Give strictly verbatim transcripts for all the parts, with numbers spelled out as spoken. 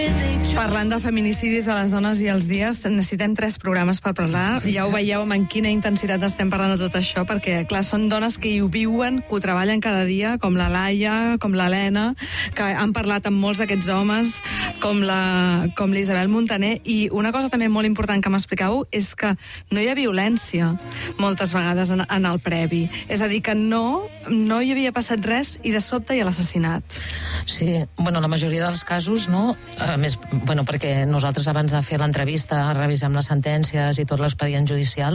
Parlant de feminicidis a les dones i els dies, necessitem tres programes per parlar. Ja ho veieu amb quina intensitat estem parlant de tot això, perquè, clar, són dones que hi ho viuen, que ho treballen cada dia, com la Laia, com l'Helena, que han parlat amb molts d'aquests homes, com la com l'Isabel Montaner, i una cosa també molt important que m'expliqueu és que no hi ha violència moltes vegades en, en el previ. És a dir, que no, no hi havia passat res i de sobte hi ha l'assassinat. Sí, bueno, la majoria dels casos, no? A més, bueno, perquè nosaltres abans de fer l'entrevista revisem les sentències i tot l'expedient judicial,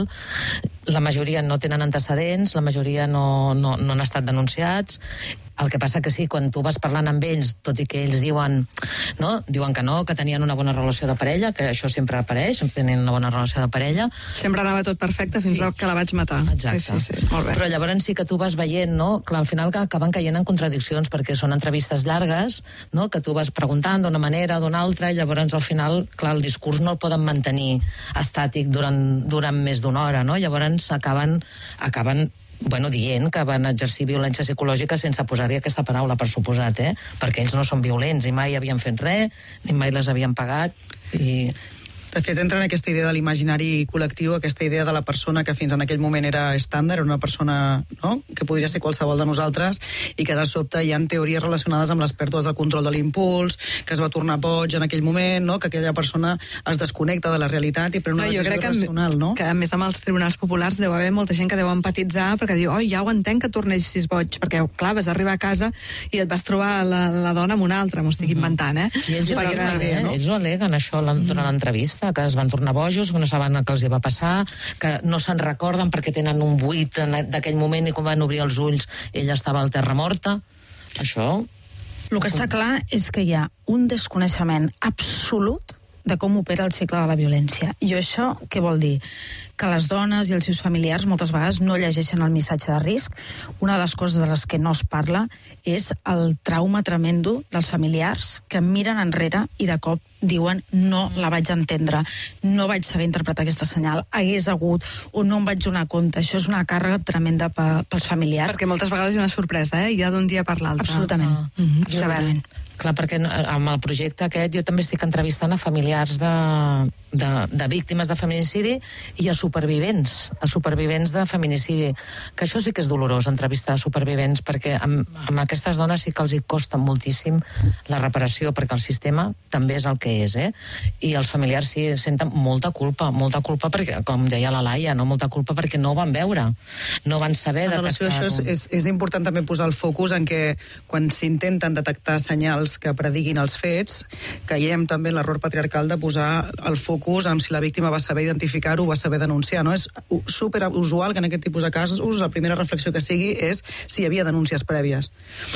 la majoria no tenen antecedents, la majoria no, no, no han estat denunciats. El que passa que sí, quan tu vas parlant amb ells, tot i que ells diuen, no? diuen que no, que tenien una bona relació de parella, que això sempre apareix, tenien una bona relació de parella. Sempre anava tot perfecte fins sí. que la vaig matar. Exacte. Sí, sí, sí. Molt bé. Però llavors sí que tu vas veient, no? Clar, al final acaben caient en contradiccions, perquè són entrevistes llargues, no? Que tu vas preguntant d'una manera, d'una altra, i llavors al final, clar, el discurs no el poden mantenir estàtic durant, durant més d'una hora, no? Llavors acaben, acaben bueno, dient que van exercir violència psicològica sense posar-hi aquesta paraula, per suposat, eh? Perquè ells no són violents i mai havien fet res, ni mai les havien pagat, i... De fet, entra en aquesta idea de l'imaginari col·lectiu, aquesta idea de la persona que fins en aquell moment era estàndard, una persona, no?, que podria ser qualsevol de nosaltres, i que de sobte hi ha teories relacionades amb les pèrdues del control de l'impuls, que es va tornar boig en aquell moment, no?, que aquella persona es desconnecta de la realitat i pren una no, decisió racional, no? Que a més amb els tribunals populars deu haver molta gent que deu empatitzar perquè diu, oi, ja ho entenc que tornessis boig, perquè, clar, vas arribar a casa i et vas trobar la, la dona amb una altra, m'ho estic inventant, eh? I ells, Però aquesta que, idea, no? Ells ho aleguen, això, durant l'entrevista, que es van tornar bojos, que no saben què els hi va passar, que no se'n recorden perquè tenen un buit d'aquell moment i quan van obrir els ulls ella estava al terra morta. Això... El que està clar és que hi ha un desconeixement absolut de com opera el cicle de la violència. I això què vol dir? Que les dones i els seus familiars moltes vegades no llegeixen el missatge de risc. Una de les coses de les que no es parla és el trauma tremendo dels familiars que miren enrere i de cop diuen no la vaig entendre, no vaig saber interpretar aquesta senyal, hagués hagut o no em vaig donar compte. Això és una càrrega tremenda pels familiars. Perquè moltes vegades hi ha una sorpresa, eh? Hi ha d'un dia per l'altre. Absolutament. Ah. Mm-hmm. Absolutament. Clar, perquè amb el projecte aquest jo també estic entrevistant a familiars de, de, de víctimes de feminicidi i a supervivents, a supervivents de feminicidi, que això sí que és dolorós, entrevistar a supervivents, perquè amb, amb aquestes dones sí que els hi costa moltíssim la reparació, perquè el sistema també és el que és, eh? I els familiars sí senten molta culpa, molta culpa perquè, com deia la Laia, no? Molta culpa perquè no ho van veure, no van saber... En relació a això és, és, és important també posar el focus en que quan s'intenten detectar senyals que prediguin els fets, caiem també en l'error patriarcal de posar el focus en si la víctima va saber identificar-ho, va saber denunciar, no? És super usual que en aquest tipus de casos la primera reflexió que sigui és si hi havia denúncies prèvies.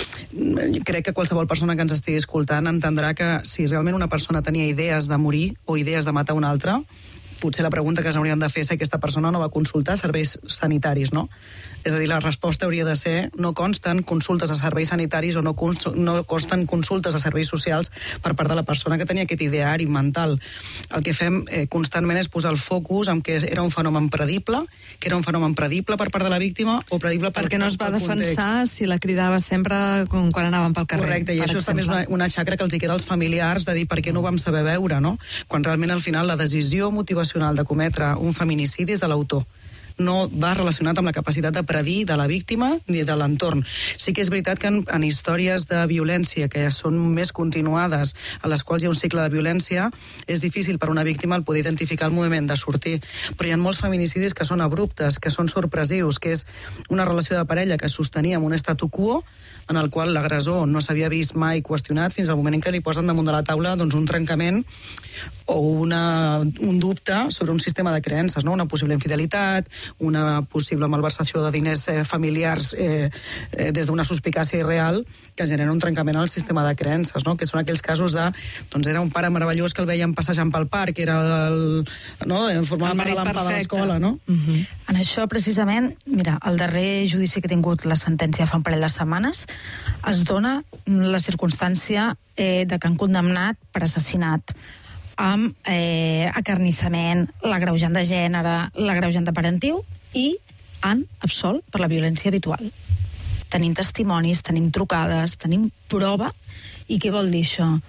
Crec que qualsevol persona que ens estigui escoltant entendrà que si realment una persona tenia idees de morir o idees de matar una altra, potser la pregunta que s'haurien de fer és si aquesta persona no va consultar serveis sanitaris, no? És a dir, la resposta hauria de ser no consten consultes a serveis sanitaris o no, cons no consten consultes a serveis socials per part de la persona que tenia aquest ideari mental. El que fem eh, constantment és posar el focus en que era un fenomen predible, que era un fenomen predible per part de la víctima o predible per perquè no es va defensar context. Si la cridava sempre com quan anaven pel carrer. Correcte, i això també és una, una xacra que els hi queda als familiars de dir per què no ho vam saber veure, no? Quan realment al final la decisió motivacional de cometre un feminicidi és de l'autor. No va relacionat amb la capacitat de predir de la víctima ni de l'entorn. Sí que és veritat que en, en històries de violència que són més continuades, a les quals hi ha un cicle de violència, és difícil per una víctima el poder identificar el moment de sortir. Però hi ha molts feminicidis que són abruptes, que són sorpresius, que és una relació de parella que es sostenia amb un statu quo en el qual l'agressor no s'havia vist mai qüestionat fins al moment en què li posen damunt de la taula doncs, un trencament o una, un dubte sobre un sistema de creences, no? Una possible infidelitat, una possible malversació de diners eh, familiars eh, eh, des d'una suspicàcia irreal que genera un trencament al sistema de creences, no? Que són aquells casos de, doncs era un pare meravellós que el veien passejant pel parc, era el, no? Formava part de l'ampa de l'escola, no? Uh-huh. En això, precisament, mira, el darrer judici que ha tingut la sentència fa un parell de setmanes es dona la circumstància eh, de que han condemnat per assassinat amb eh, acarnissament, l'agreujant de gènere, l'agreujant de parentiu i han absolt per la violència habitual. Tenim testimonis, tenim trucades, tenim prova. I què vol dir això?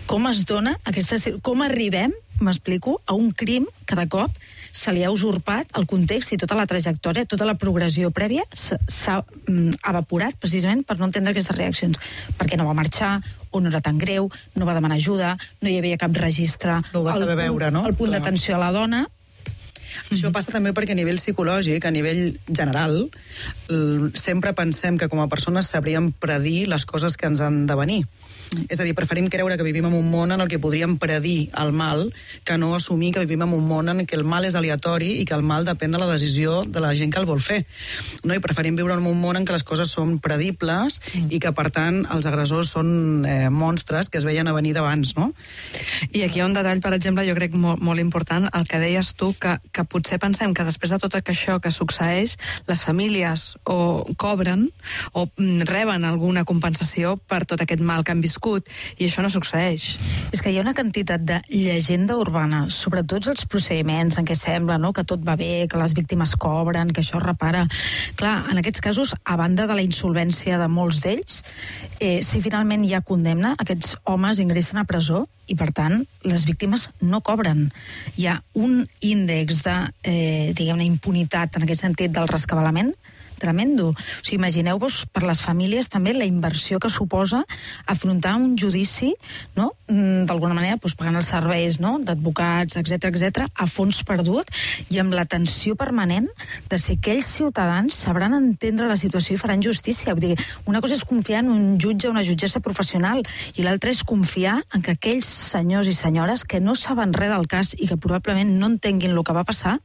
com es dona aquesta... com arribem, m'explico, a un crim que de cop se li ha usurpat el context i tota la trajectòria, tota la progressió prèvia s'ha evaporat precisament per no entendre aquestes reaccions. Perquè no va marxar, o no era tan greu, no va demanar ajuda, no hi havia cap registre... No ho va saber veure, no? El punt d'atenció a la dona... Això passa també perquè a nivell psicològic, a nivell general, sempre pensem que com a persones sabríem predir les coses que ens han de venir. És a dir, preferim creure que vivim en un món en el que podríem predir el mal que no assumir que vivim en un món en què el mal és aleatori i que el mal depèn de la decisió de la gent que el vol fer. No? I preferim viure en un món en què les coses són predibles mm. i que, per tant, els agressors són eh, monstres que es veien a venir d'abans, no? I aquí hi ha un detall, per exemple, jo crec molt, molt important, el que deies tu, que, que potser pensem que després de tot això que succeeix, les famílies o cobren o reben alguna compensació per tot aquest mal que han viscut, i això no succeeix. És que hi ha una quantitat de llegenda urbana sobre tots els procediments en què sembla, no?, que tot va bé, que les víctimes cobren, que això repara. Clar, en aquests casos, a banda de la insolvència de molts d'ells, eh, si finalment hi ha condemna, aquests homes ingressen a presó i, per tant, les víctimes no cobren. Hi ha un índex de, eh, diguem-ne, impunitat en aquest sentit del rescabalament tremendo. O sigui, imagineu-vos per les famílies també la inversió que suposa afrontar un judici, no?, d'alguna manera doncs, pagant els serveis, no?, d'advocats, etcètera, etcètera, a fons perdut i amb la tensió permanent de si aquells ciutadans sabran entendre la situació i faran justícia. Vull dir, una cosa és confiar en un jutge o una jutgessa professional i l'altra és confiar en que aquells senyors i senyores que no saben res del cas i que probablement no entenguin el que va passar,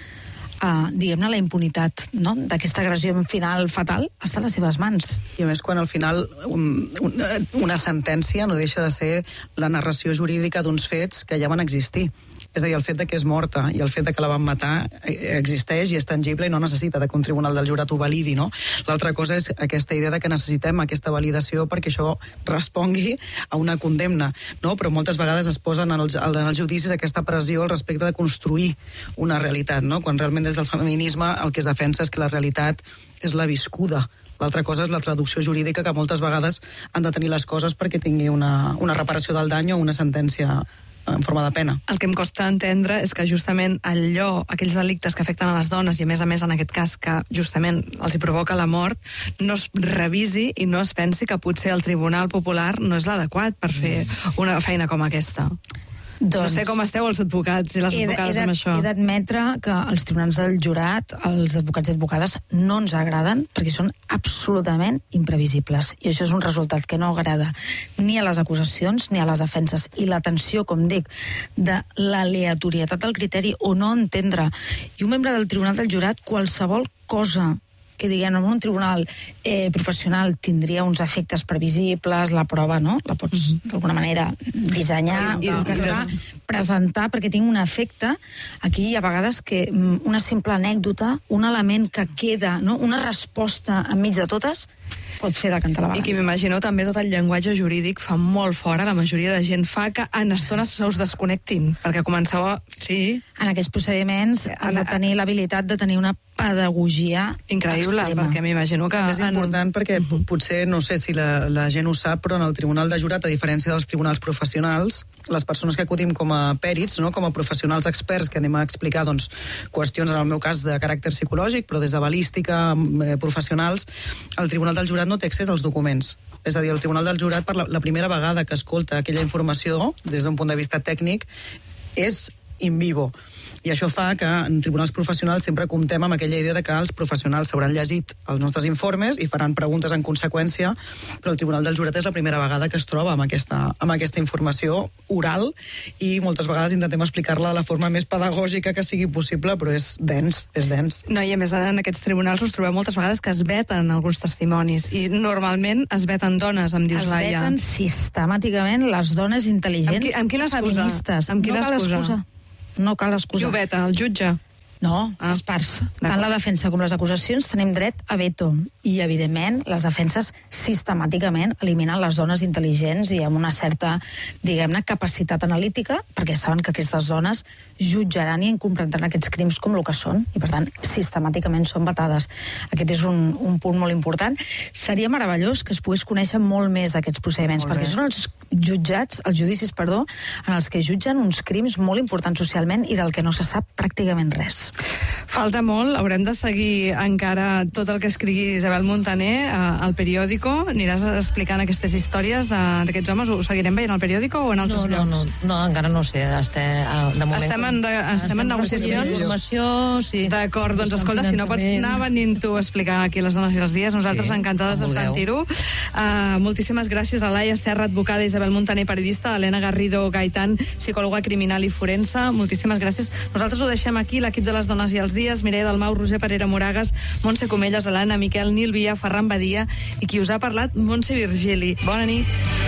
Uh, diguem-ne, la impunitat, no?, d'aquesta agressió final fatal està a les seves mans. I a més, quan al final un, un, una sentència no deixa de ser la narració jurídica d'uns fets que ja van existir. És a dir, el fet de que és morta i el fet de que la van matar existeix i és tangible i no necessita de que un tribunal del jurat ho validi, no? L'altra cosa és aquesta idea de que necessitem aquesta validació perquè això respongui a una condemna, no? Però moltes vegades es posen en els, en els judicis aquesta pressió al respecte de construir una realitat, no? Quan realment des del feminisme el que es defensa és que la realitat és la viscuda. L'altra cosa és la traducció jurídica que moltes vegades han de tenir les coses perquè tingui una, una reparació del dany o una sentència en forma de pena. El que em costa entendre és que justament allò, aquells delictes que afecten a les dones, i a més a més en aquest cas que justament els hi provoca la mort, no es revisi i no es pensi que potser el Tribunal Popular no és l'adequat per fer una feina com aquesta. Doncs, no sé com esteu els advocats i les advocades amb això. He d'admetre que els tribunals del jurat, els advocats i advocades, no ens agraden perquè són absolutament imprevisibles. I això és un resultat que no agrada ni a les acusacions ni a les defenses. I la tensió, com dic, de l'aleatorietat del criteri o no entendre. I un membre del tribunal del jurat, qualsevol cosa que diguem en un tribunal eh, professional tindria uns efectes previsibles, la prova, no?, la pots mm-hmm. d'alguna manera dissenyar, I, orquestrar, presentar perquè tingui un efecte. Aquí hi ha vegades que una simple anècdota, un element que queda, no?, una resposta enmig de totes, pot fer de cantar la base. I que m'imagino també tot el llenguatge jurídic fa molt fora, la majoria de gent fa que en estones se us desconnectin, perquè comenceu a... Sí. En aquests procediments has de tenir l'habilitat de tenir una pedagogia increïble, extrema. Perquè m'imagino que... És important perquè uh-huh. potser, no sé si la, la gent ho sap, però en el tribunal de jurat, a diferència dels tribunals professionals, les persones que acudim com a pèrits, no?, com a professionals experts que anem a explicar doncs, qüestions, en el meu cas, de caràcter psicològic, però des de balística, eh, professionals, el tribunal del jurat no té accés als documents. És a dir, el tribunal del jurat, per la, la primera vegada que escolta aquella informació, des d'un punt de vista tècnic, és in vivo. I això fa que en tribunals professionals sempre comptem amb aquella idea de que els professionals s'hauran llegit els nostres informes i faran preguntes en conseqüència, però el tribunal del jurat és la primera vegada que es troba amb aquesta, amb aquesta informació oral i moltes vegades intentem explicar-la de la forma més pedagògica que sigui possible, però és dens, és dens. No, i a més en aquests tribunals us trobeu moltes vegades que es veten alguns testimonis i normalment es veten dones, em dius, Laia. Es veten sistemàticament les dones intel·ligents amb, qui, amb quina excusa? feministes. Amb quina no cal excusa? excusa. No cal excusa. Qui ho veta? El jutge? No, ah, les parts. Tant la defensa com les acusacions tenim dret a veto. I, evidentment, les defenses sistemàticament eliminen les dones intel·ligents i amb una certa, diguem-ne, capacitat analítica, perquè saben que aquestes dones jutjaran i comprendran aquests crims com el que són, i, per tant, sistemàticament són vetades. Aquest és un, un punt molt important. Seria meravellós que es pogués conèixer molt més d'aquests procediments, molt perquè més. Són els jutjats, els judicis, perdó, en els que jutgen uns crims molt importants socialment i del que no se sap pràcticament res. Falta molt, haurem de seguir encara tot el que escrigui Isabel Montaner al periòdico. Aniràs explicant aquestes històries d'aquests homes? Ho seguirem veient al periòdico o en altres no, llocs? No, no, no, encara no ho sé. Estem, de moment, estem en, de, estem estem en negociacions? Informació, sí. D'acord, doncs escolta, si no pots anar venint tu a explicar aquí les dones i els dies, nosaltres sí, encantades de sentir-ho. Uh, moltíssimes gràcies a Laia Serra, advocada, Isabel Montaner, periodista, Helena Garrido Gaitán, psicòloga criminal i forense. Moltíssimes gràcies. Nosaltres ho deixem aquí, l'equip de les dones i els dies, Mireia Dalmau, Roser Parera Moragas, Montse Comelles, Alana, Miquel, Nil Via, Ferran Badia i qui us ha parlat, Montse Virgili. Bona nit.